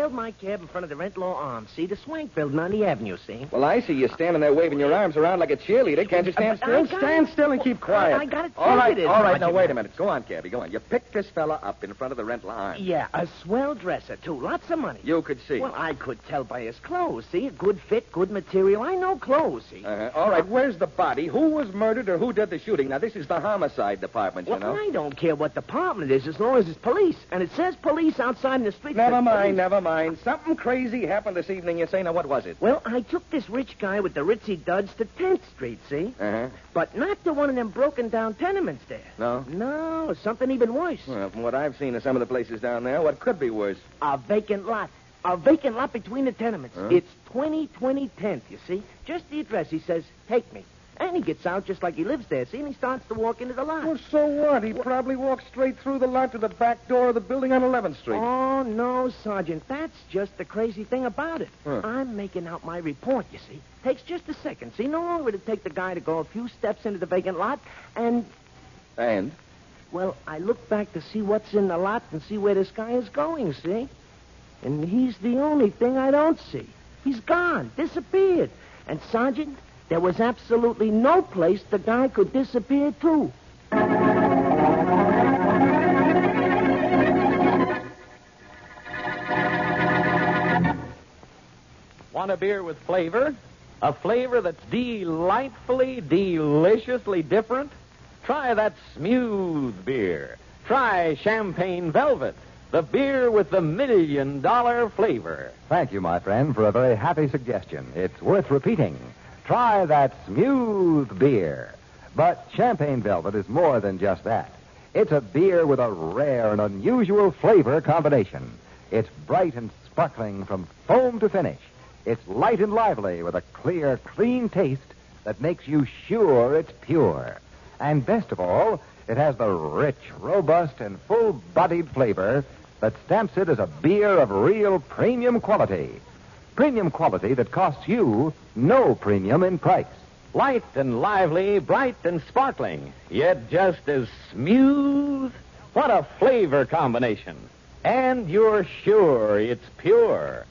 hailed my cab in front of the Rent Law Arms. See, the swank building on the avenue, see? Well, I see you standing there waving your arms around like a cheerleader. Can't you stand still? Stand still and keep quiet. I got it. All right. Now, wait a minute. Go on, cabby. Go on. You picked this fella up in front of the Rent Law Arms. Yeah, a swell dresser, too. Lots of money. You could see. Well, I could tell by his clothes, see? A good fit, good material. I know clothes, see? All right, where's the body? Who was murdered or who did the shooting? Now, this is the homicide department, you know. Well, I don't care what department it is as long as it's police. And it says police outside in the street. Never mind. Something crazy happened this evening, you say. Now, what was it? Well, I took this rich guy with the ritzy duds to 10th Street, see? But not to one of them broken-down tenements there. No? No, something even worse. Well, from what I've seen of some of the places down there, what could be worse? A vacant lot. A vacant lot between the tenements. It's 2020 10th, you see? Just the address. He says, take me. And he gets out just like he lives there, see? And he starts to walk into the lot. Well, so what? He probably walked straight through the lot to the back door of the building on 11th Street. Oh, no, Sergeant. That's just the crazy thing about it. I'm making out my report, you see. Takes just a second, see? No longer would it take the guy to go a few steps into the vacant lot, and... And? Well, I look back to see what's in the lot and see where this guy is going, see? And he's the only thing I don't see. He's gone, disappeared. And, Sergeant, there was absolutely no place the guy could disappear to. Want a beer with flavor? A flavor that's delightfully, deliciously different? Try that smooth beer. Try Champagne Velvet, the beer with the $1 million flavor. Thank you, my friend, for a very happy suggestion. It's worth repeating. Try that smooth beer. But Champagne Velvet is more than just that. It's a beer with a rare and unusual flavor combination. It's bright and sparkling from foam to finish. It's light and lively with a clear, clean taste that makes you sure it's pure. And best of all, it has the rich, robust, and full-bodied flavor that stamps it as a beer of real premium quality. Premium quality that costs you no premium in price. Light and lively, bright and sparkling, yet just as smooth. What a flavor combination. And you're sure it's pure.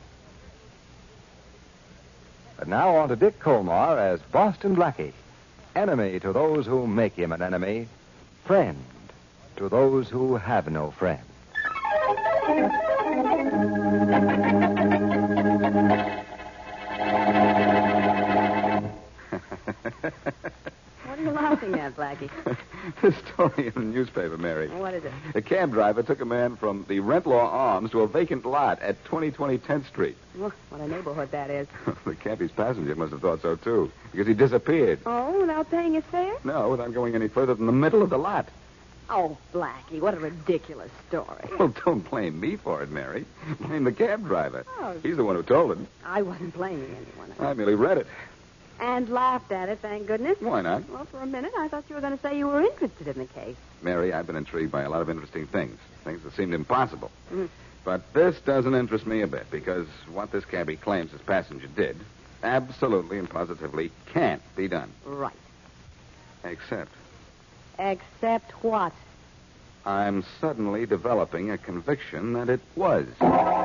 And now on to Dick Colmar as Boston Blackie. Enemy to those who make him an enemy. Friend to those who have no friend. What are you laughing at, Blackie? This story in the newspaper, Mary. What is it? A cab driver took a man from the Rent Law Arms to a vacant lot at 2020 10th Street. Well, what a neighborhood that is. The cabbie's passenger must have thought so, too, because he disappeared. Oh, without paying his fare? No, without going any further than the middle of the lot. Oh, Blackie, what a ridiculous story. Well, don't blame me for it, Mary. Blame the cab driver. Oh. He's the one who told it. I wasn't blaming anyone. I merely read it. And laughed at it, thank goodness. Why not? Well, for a minute, I thought you were going to say you were interested in the case. Mary, I've been intrigued by a lot of interesting things that seemed impossible. But this doesn't interest me a bit, because what this cabbie claims his passenger did absolutely and positively can't be done. Right. Except Except what? I'm suddenly developing a conviction that it was.